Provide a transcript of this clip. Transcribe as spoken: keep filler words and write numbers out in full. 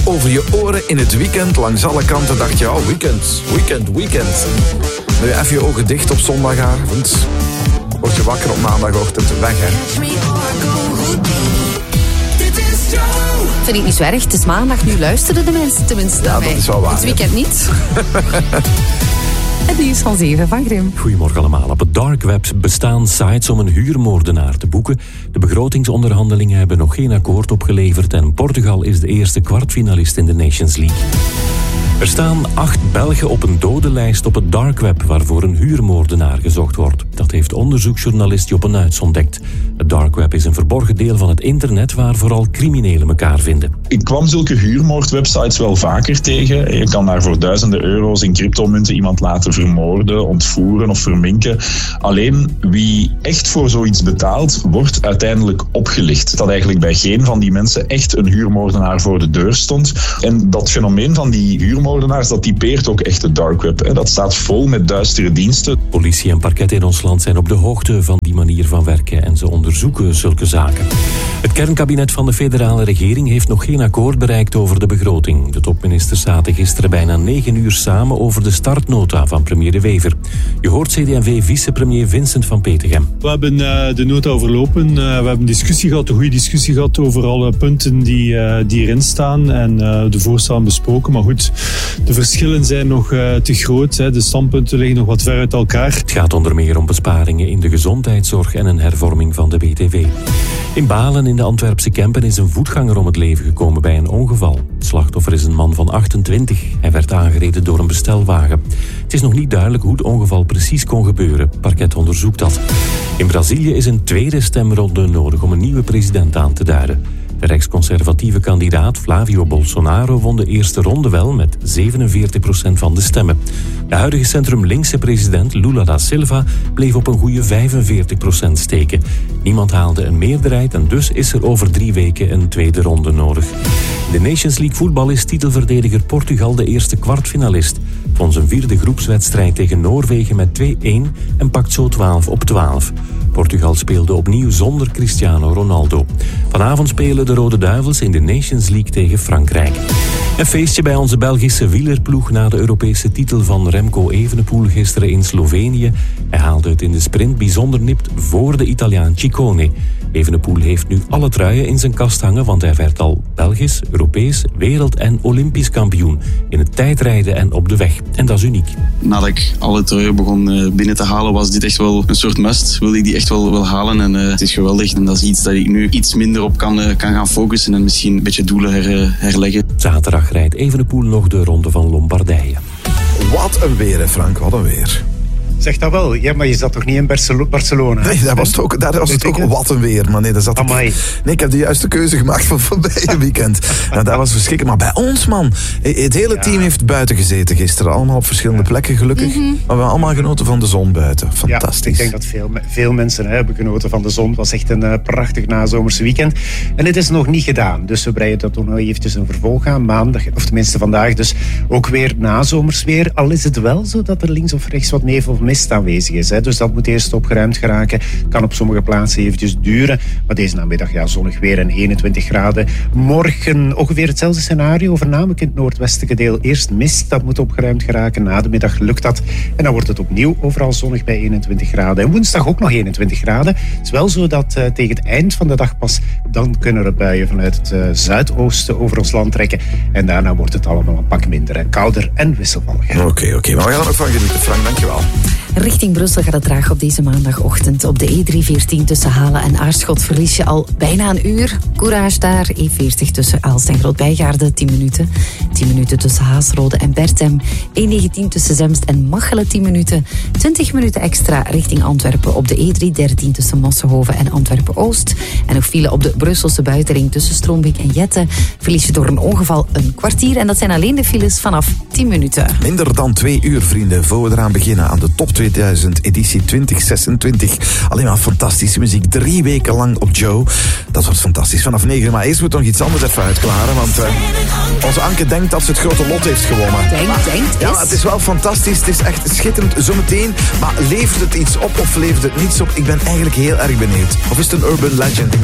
over je oren in het weekend. Langs alle kanten dacht je, oh, weekend, weekend, weekend. Nu even je ogen dicht op zondagavond. Word je wakker op maandagochtend, weg hè. Vind ik niet zo erg, het is maandag, nu luisteren de mensen tenminste naar ja, mij. Dat is wel waar. Het weekend niet. Het nieuws van zeven van Grim. Goedemorgen allemaal. Op het dark web bestaan sites om een huurmoordenaar te boeken. De begrotingsonderhandelingen hebben nog geen akkoord opgeleverd en Portugal is de eerste kwartfinalist in de Nations League. Er staan acht Belgen op een dodenlijst op het dark web waarvoor een huurmoordenaar gezocht wordt. Dat heeft onderzoeksjournalist Joppe Nuits ontdekt. Het dark web is een verborgen deel van het internet waar vooral criminelen elkaar vinden. Ik kwam zulke huurmoordwebsites wel vaker tegen. Je kan daar voor duizenden euro's in cryptomunten iemand laten vermoorden, ontvoeren of verminken. Alleen wie echt voor zoiets betaalt, wordt uiteindelijk opgelicht. Dat eigenlijk bij geen van die mensen echt een huurmoordenaar voor de deur stond. En dat fenomeen van die huurmoordenaars, dat typeert ook echt het dark web. Dat staat vol met duistere diensten. Politie en parket in ons land zijn op de hoogte van die manier van werken en ze onderzoeken zulke zaken. Het kernkabinet van de federale regering heeft nog geen akkoord bereikt over de begroting. De topministers zaten gisteren bijna negen uur samen over de startnota van premier De Wever. Je hoort C D en V-vicepremier Vincent van Petegem. We hebben uh, de nota overlopen. Uh, we hebben een discussie gehad, een goede discussie gehad over alle punten die, uh, die erin staan en uh, de voorstellen besproken. Maar goed, de verschillen zijn nog uh, te groot. Hè. De standpunten liggen nog wat ver uit elkaar. Het gaat onder meer om besparingen in de gezondheidszorg en een hervorming van de B T V. In Balen in de Antwerpse Kempen is een voetganger om het leven gekomen bij een ongeval. Het slachtoffer is een man van achtentwintig. Hij werd aangereden door een bestelwagen. Het is nog niet duidelijk hoe het ongeval precies kon gebeuren. Parket onderzoekt dat. In Brazilië is een tweede stemronde nodig om een nieuwe president aan te duiden. De rechtsconservatieve kandidaat Flavio Bolsonaro won de eerste ronde wel met zevenenveertig procent van de stemmen. De huidige centrum-linkse president Lula da Silva bleef op een goede vijfenveertig procent steken. Niemand haalde een meerderheid en dus is er over drie weken een tweede ronde nodig. In de Nations League voetbal is titelverdediger Portugal de eerste kwartfinalist. Won zijn vierde groepswedstrijd tegen Noorwegen met twee-een en pakt zo twaalf op twaalf. Portugal speelde opnieuw zonder Cristiano Ronaldo. Vanavond spelen de Rode Duivels in de Nations League tegen Frankrijk. Een feestje bij onze Belgische wielerploeg na de Europese titel van Remco Evenepoel gisteren in Slovenië. Hij haalde het in de sprint bijzonder nipt voor de Italiaan Ciccone. Evenepoel heeft nu alle truien in zijn kast hangen, want hij werd al Belgisch, Europees, wereld- en Olympisch kampioen in het tijdrijden en op de weg. En dat is uniek. Nadat ik alle truien begon binnen te halen, was dit echt wel een soort must. Wilde ik die echt wel, wel halen en uh, het is geweldig. En dat is iets dat ik nu iets minder op kan, uh, kan gaan focussen en misschien een beetje doelen her, herleggen. Zaterdag rijdt Evenepoel nog de ronde van Lombardije. Wat een weer, hè Frank, wat een weer. Zeg dat wel, ja, maar je zat toch niet in Barcelona? Nee, daar was het ook, daar was het ook wat een weer. Maar nee, daar zat ik, nee, ik heb de juiste keuze gemaakt van voorbije weekend. Nou, dat was verschrikkelijk. Maar bij ons, man, het hele team heeft buiten gezeten gisteren. Allemaal op verschillende plekken, gelukkig. Mm-hmm. Maar we hebben allemaal genoten van de zon buiten. Fantastisch. Ja, ik denk dat veel, veel mensen hè, hebben genoten van de zon. Het was echt een uh, prachtig nazomerse weekend. En het is nog niet gedaan. Dus we breiden dat toch nog eventjes een vervolg aan. Maandag, of tenminste vandaag, dus ook weer nazomers weer. Al is het wel zo dat er links of rechts wat nevel of mist aanwezig is. Hè. Dus dat moet eerst opgeruimd geraken. Kan op sommige plaatsen eventjes duren. Maar deze namiddag, ja, zonnig weer en eenentwintig graden. Morgen ongeveer hetzelfde scenario. Voornamelijk in het noordwestelijke deel eerst mist. Dat moet opgeruimd geraken. Na de middag lukt dat. En dan wordt het opnieuw overal zonnig bij eenentwintig graden. En woensdag ook nog eenentwintig graden. Het is wel zo dat uh, tegen het eind van de dag pas dan kunnen er buien vanuit het uh, zuidoosten over ons land trekken. En daarna wordt het allemaal een pak minder. Hè. Kouder en wisselvallig. Oké, okay, oké. Okay. Maar we gaan er ook van genieten, Frank. Dankjewel. Richting Brussel gaat het traag op deze maandagochtend. Op de E driehonderdveertien tussen Halen en Aarschot verlies je al bijna een uur. Courage daar. E veertig tussen Aalst en Groot-Bijgaarde, tien minuten. tien minuten tussen Haasrode en Bertem. E negentien tussen Zemst en Machelen, tien minuten. twintig minuten extra richting Antwerpen op de E driehonderddertien tussen Mossenhoven en Antwerpen-Oost. En nog file op de Brusselse buitenring tussen Stroombeek en Jette. Verlies je door een ongeval een kwartier. En dat zijn alleen de files vanaf tien minuten. Minder dan twee uur, vrienden, voor we eraan beginnen aan de top tweeduizend, editie twintig zesentwintig. Alleen maar fantastische muziek. Drie weken lang op Joe. Dat wordt fantastisch. Vanaf negen uur. Maar eerst moet nog iets anders even uitklaren. Want uh, onze Anke denkt dat ze het grote lot heeft gewonnen. Denk, maar, denkt. Ja, maar het is wel fantastisch. Het is echt schitterend zometeen. Maar levert het iets op of levert het niets op? Ik ben eigenlijk heel erg benieuwd. Of is het een urban legend? Ik ben